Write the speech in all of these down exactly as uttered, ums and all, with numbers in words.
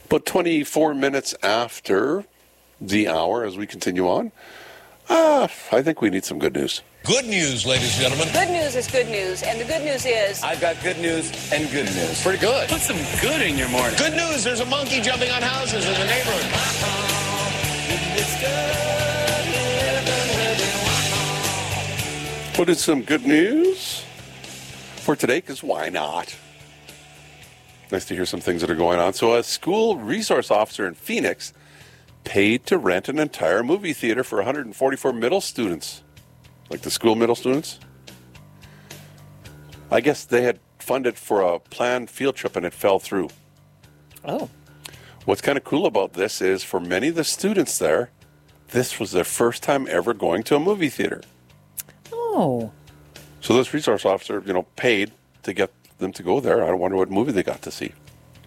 But twenty-four minutes after the hour, as we continue on, uh, I think we need some good news. Good news, ladies and gentlemen. Good news is good news, and the good news is... I've got good news and good news. Pretty good. Put some good in your morning. Good news, there's a monkey jumping on houses in the neighborhood. Put in some good news for today, because why not? Nice to hear some things that are going on. So a school resource officer in Phoenix paid to rent an entire movie theater for one hundred forty-four middle students. Like the school middle students. I guess they had funded for a planned field trip and it fell through. Oh. What's kind of cool about this is for many of the students there, this was their first time ever going to a movie theater. Oh. So this resource officer, you know, paid to get them to go there. I wonder what movie they got to see.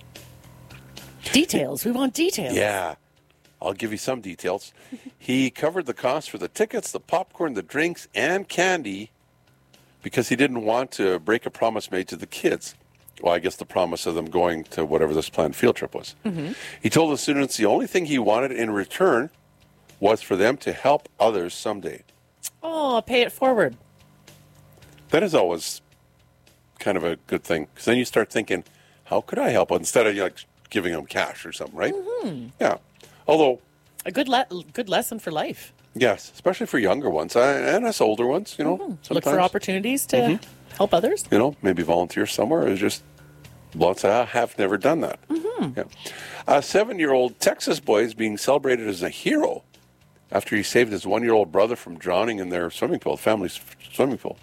Details. We want details. Yeah. I'll give you some details. He covered the cost for the tickets, the popcorn, the drinks, and candy because he didn't want to break a promise made to the kids. Well, I guess the promise of them going to whatever this planned field trip was. Mm-hmm. He told the students the only thing he wanted in return was for them to help others someday. Oh, pay it forward. That is always kind of a good thing because then you start thinking, how could I help? Instead of like giving them cash or something, right? Mm-hmm. Yeah. Although, a good le- good lesson for life. Yes, especially for younger ones uh, and us older ones, you know. Mm-hmm. Look for opportunities to mm-hmm. help others. You know, maybe volunteer somewhere. Or just lots of, I have never done that. Mm-hmm. Yeah. A seven-year-old Texas boy is being celebrated as a hero after he saved his one-year-old brother from drowning in their swimming pool, family's swimming pool.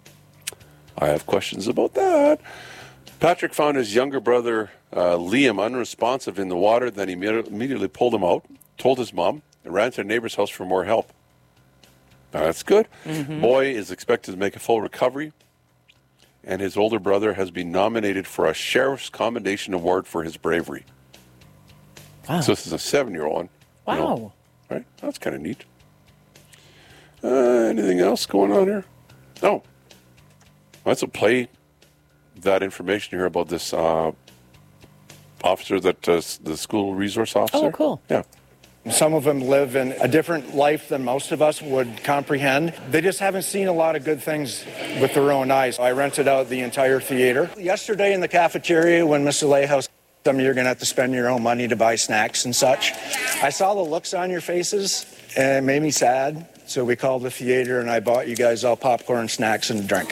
I have questions about that. Patrick found his younger brother, uh, Liam, unresponsive in the water. Then he immediately pulled him out, told his mom, and ran to a neighbor's house for more help. Now, that's good. Mm-hmm. Boy is expected to make a full recovery, and his older brother has been nominated for a Sheriff's Commendation Award for his bravery. Wow. So this is a seven-year-old one. Wow. You know, right? That's kind of neat. Uh, anything else going on here? Oh. Let's play that information here about this uh, officer, that uh, the school resource officer. Oh, cool. Yeah. Some of them live in a different life than most of us would comprehend. They just haven't seen a lot of good things with their own eyes. I rented out the entire theater. Yesterday in the cafeteria when Mister Layhouse, some of you are going to have to spend your own money to buy snacks and such. I saw the looks on your faces and it made me sad. So we called the theater and I bought you guys all popcorn, snacks, and a drink.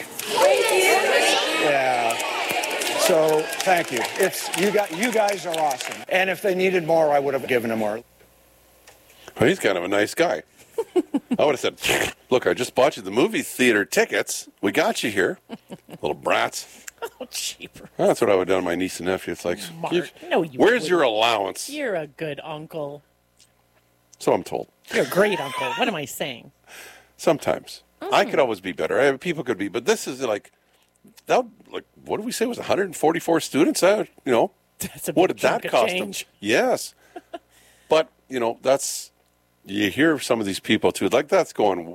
Yeah. So thank you. It's you got you guys are awesome. And if they needed more, I would have given them more. Well, he's kind of a nice guy. I would have said, look, I just bought you the movie theater tickets. We got you here. Little brats. Oh, cheaper. Well, that's what I would have done to my niece and nephew. It's like, Mark, you, no, you where's wouldn't. your allowance? You're a good uncle. So I'm told. You're a great uncle. What am I saying? Sometimes. Mm. I could always be better. I, people could be. But this is like, that, like, what did we say? It was one hundred forty-four students? Uh, you know, that's a big what did that chunk of cost change. them? Yes. But, you know, that's, you hear some of these people, too. Like, that's going